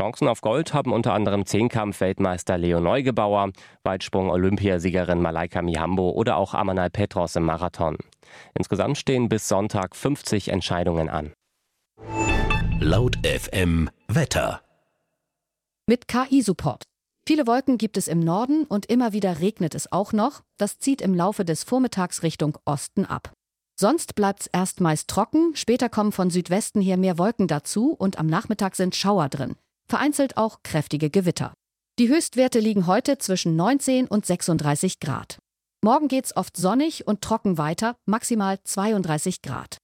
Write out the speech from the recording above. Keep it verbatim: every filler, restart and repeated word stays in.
Chancen auf Gold haben unter anderem Zehnkampf-Weltmeister Leo Neugebauer, Weitsprung-Olympiasiegerin Malaika Mihambo oder auch Amanal Petros im Marathon. Insgesamt stehen bis Sonntag fünfzig Entscheidungen an. Laut F M Wetter. Mit K I-Support. Viele Wolken gibt es im Norden und immer wieder regnet es auch noch. Das zieht im Laufe des Vormittags Richtung Osten ab. Sonst bleibt es erst meist trocken, später kommen von Südwesten her mehr Wolken dazu und am Nachmittag sind Schauer drin. Vereinzelt auch kräftige Gewitter. Die Höchstwerte liegen heute zwischen neunzehn und sechsunddreißig Grad. Morgen geht's oft sonnig und trocken weiter, maximal zweiunddreißig Grad.